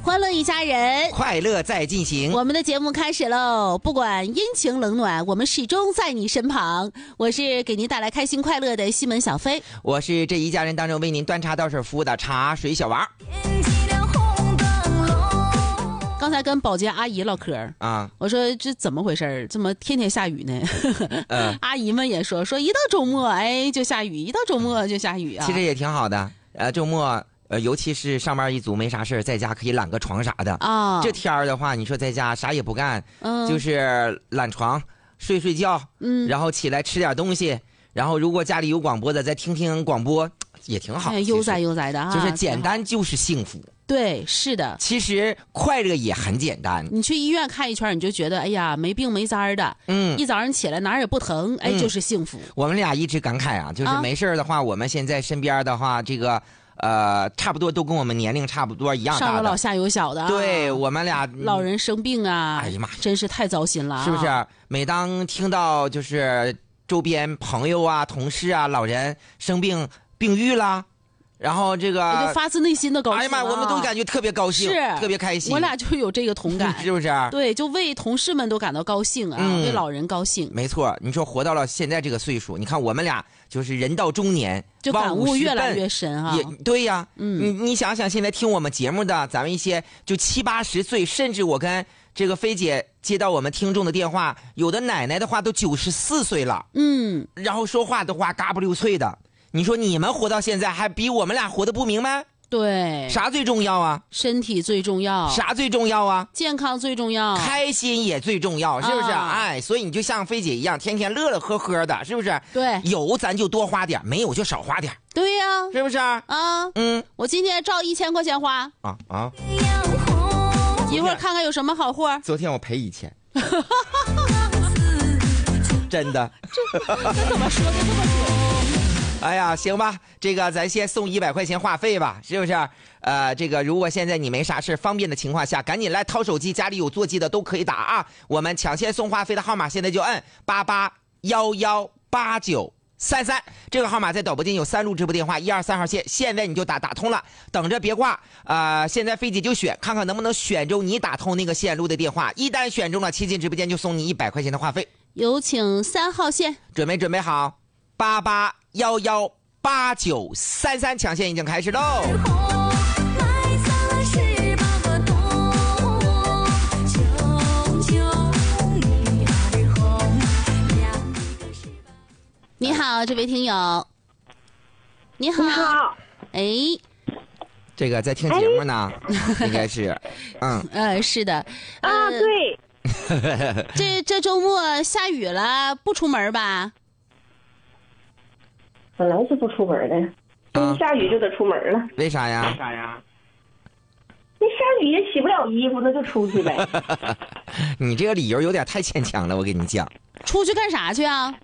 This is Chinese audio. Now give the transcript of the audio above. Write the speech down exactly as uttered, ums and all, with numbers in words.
欢乐一家人， 快乐在进行。 我们的节目开始喽！不管阴晴冷暖，我们始终在你身旁。我是给您带来开心快乐的西门小飞， 我是这一家人当中为您端茶倒水服务的茶水小王。 刚才跟保洁阿姨唠嗑啊，我说这怎么回事？怎么天天下雨呢？呃、阿姨们也说说一到周末哎就下雨，一到周末就下雨啊。 其实也挺好的，呃，周末呃，尤其是上班一族没啥事，在家可以揽个床啥的啊。这天儿的话，你说在家啥也不干，嗯，就是揽床睡睡觉，嗯，然后起来吃点东西，然后如果家里有广播的，再听听广播也挺好， 哎、悠哉悠哉的哈， 就是简单就是幸福。 对，是的。 其实快乐也很简单。 你去医院看一圈，你就觉得哎呀没病没灾的，嗯，一早上起来哪儿也不疼，哎，嗯、就是幸福。 我们俩一直感慨啊，就是没事的话，啊、我们现在身边的话，这个呃，差不多都跟我们年龄差不多一样大的， 上有老下有小的、啊。 对我们俩， 老人生病啊， 哎呀妈， 真是太糟心了、啊， 是不是？每当听到就是周边朋友啊、同事啊、老人生病病愈了。然后这个我就发自内心的高兴、啊， 哎呀妈，我们都感觉特别高兴， 是特别开心。 我俩就有这个同感， 是不是？ 对，就为同事们都感到高兴啊，嗯、为老人高兴。 没错，你说活到了现在这个岁数，你看我们俩就是人到中年， 就感悟越来越深啊。 也对呀，嗯，你你想想，现在听我们节目的，咱们一些就七八十岁，甚至我跟这个菲姐接到我们听众的电话，有的奶奶的话都九十四岁了，嗯，然后说话的话嘎不溜脆的。你说你们活到现在还比我们俩活得不明白？ 对， 啥最重要啊？ 身体最重要。 啥最重要啊？ 健康最重要。 开心也最重要，是不是？啊、哎，所以你就像菲姐一样，天天乐乐呵呵的，是不是？ 对， 有咱就多花点，没有就少花点。 对呀、 啊，是不是？啊， 嗯，我今天照一千块钱花。啊啊！一会儿看看有什么好货。 昨天我赔一千。真的。 这这怎么说的这么准？ 哎呀，行吧，这个咱先送一百块钱话费吧，是不是？呃，这个如果现在你没啥事方便的情况下，赶紧来掏手机，家里有座机的都可以打啊。我们抢先送话费的号码现在就摁八八幺幺八九三三，这个号码在导播间有三路直播电话，一二三号线，现在你就打打通了，等着别挂啊、呃！现在飞姐就选，看看能不能选中你打通那个线路的电话，一旦选中了，七进直播间就送你一百块钱的话费。 有请三号线， 准备准备好，八八幺幺八九三三，抢线已经开始喽！ 你好，这位听友。你好。 你好。 哎， 这个在听节目呢，哎、应该是，嗯， 呃，是的。 啊， 呃、 对。 这这周末下雨了，不出门吧？ 本来是不出门的，一下雨就得出门了。 为啥呀？ 为啥呀？那下雨也洗不了衣服，那就出去呗。 你这个理由有点太牵强了，我跟你讲。 出去干啥去啊？